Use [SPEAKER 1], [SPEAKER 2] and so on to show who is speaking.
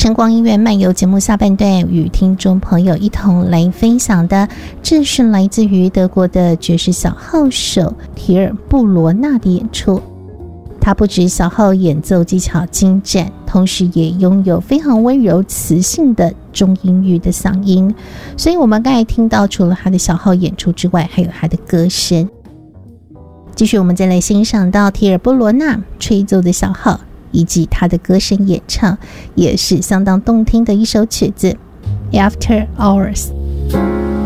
[SPEAKER 1] 晨光音乐漫游节目下半段与听众朋友一同来分享的，这是来自于德国的爵士小号手提尔布罗纳的演出。他不止小号演奏技巧精湛，同时也拥有非常温柔磁性的中音域的嗓音，所以我们刚才听到除了他的小号演出之外，还有他的歌声。继续我们再来欣赏到提尔布罗纳吹奏的小号以及他的歌声演唱，也是相当动听的一首曲子 After Hours。